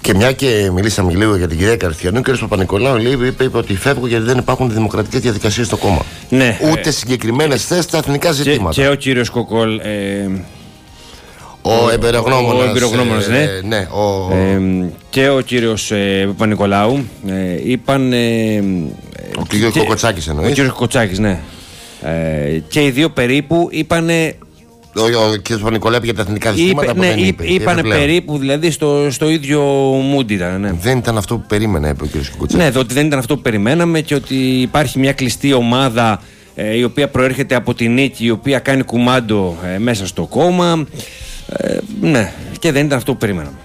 Και μια και μιλήσαμε λίγο για την κυρία Καριστιανού, ο κ. Παπα-Νικολάου είπε ότι φεύγω γιατί δεν υπάρχουν δημοκρατικές διαδικασίες στο κόμμα. Ναι, ούτε συγκεκριμένες θέσεις στα εθνικά ζητήματα. Και ο κύριος Κοκόλ. Ο εμπειρογνώμονας, ναι. Και ο κύριος Παπα-Νικολάου είπαν. Ο κύριος Κοκοτσάκης εννοείς. Ο κύριος Κοκοτσάκης, ναι. Και οι δύο περίπου είπανε. Ο κ. Παπα-Νικολάου για τα εθνικά ζητήματα. Ναι, είπανε περίπου, δηλαδή στο ίδιο mood ήταν. Ναι. Δεν ήταν αυτό που περίμενα, είπε ο κ. Κοκοτσάκης. Ναι, ότι δεν ήταν αυτό που περιμέναμε και ότι υπάρχει μια κλειστή ομάδα η οποία προέρχεται από τη νίκη, η οποία κάνει κουμάντο μέσα στο κόμμα. Ναι, και δεν ήταν αυτό που περιμέναμε.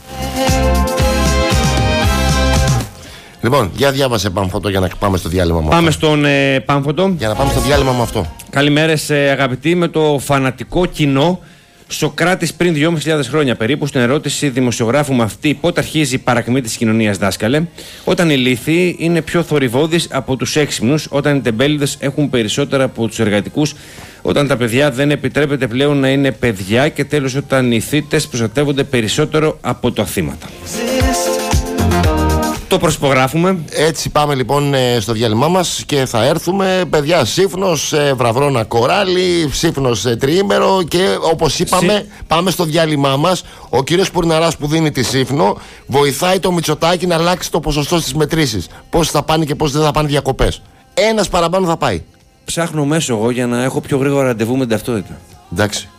Λοιπόν, για διάβασε Πάμφωτο για να πάμε στο διάλειμμα με αυτό. Πάμε στον Πάμφωτο. Για να πάμε στο διάλειμμα με αυτό. Καλημέρες αγαπητοί. Με το φανατικό κοινό Σοκράτης πριν 2.500 χρόνια περίπου, στην ερώτηση δημοσιογράφου με αυτή πότε αρχίζει η παρακμή της κοινωνίας, δάσκαλε, όταν οι λύθοι είναι πιο θορυβώδεις από τους έξυπνους, όταν οι τεμπέληδες έχουν περισσότερα από τους εργατικούς, όταν τα παιδιά δεν επιτρέπεται πλέον να είναι παιδιά και τέλος όταν οι θύτες προστατεύονται περισσότερο από τα θύματα. Το προσπογράφουμε. Έτσι πάμε λοιπόν στο διάλειμμά μας και θα έρθουμε. Παιδιά, Σύφνος, Βραβρώνα Κοράλι, Σύφνος τριήμερο και όπως είπαμε πάμε στο διάλειμμά μας. Ο κύριος Πουρναράς που δίνει τη Σύφνο βοηθάει το Μητσοτάκη να αλλάξει το ποσοστό στις μετρήσεις. Πώς θα πάνε και πώς δεν θα πάνε διακοπές. Ένας παραπάνω θα πάει. Ψάχνω μέσω εγώ για να έχω πιο γρήγορα ραντεβού με την ταυτότητα. Εντάξει.